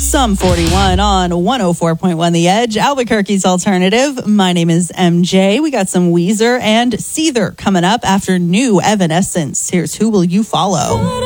Sum 41 on 104.1 The Edge, Albuquerque's alternative. My name is MJ. We got some Weezer and Seether coming up after new Evanescence. Here's Who Will You Follow?